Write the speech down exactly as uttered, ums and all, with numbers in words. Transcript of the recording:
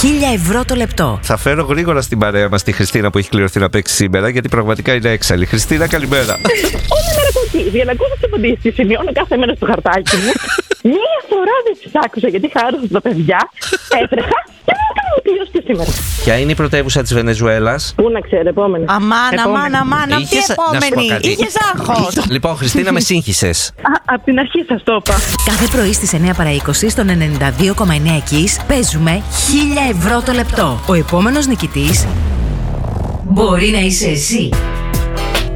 χίλια ευρώ το λεπτό. Θα φέρω γρήγορα στην παρέα μας τη Χριστίνα που έχει κληρωθεί να παίξει σήμερα, γιατί πραγματικά είναι έξαλλη. Χριστίνα, καλημέρα. Όλη μέρα κοκκί. Για να ακούσω τι απαντήσεις. Σημειώνω κάθε μέρα στο χαρτάκι μου. Μία φορά δεν τις άκουσα γιατί χάρωσα τα παιδιά. Έτρεχα και δεν έκανα τελειώσει και σήμερα. Ποια είναι η πρωτεύουσα της Βενεζουέλας? Πού να ξέρω, επόμενη. Αμάν, Επόμενη. αμάν, αμάν. Αυτή Είχες- να σου πω επόμενη. κάτι. Είχες άγχος. Λοιπόν, Χριστίνα, με σύγχυσες. Α, απ' την αρχή σας το είπα. Κάθε πρωί στις εννιά παρά είκοσι στον ενενήντα δύο κόμμα εννέα Kiss παίζουμε χίλια ευρώ το λεπτό. Ο επόμενος νικητής μπορεί να είσαι εσύ.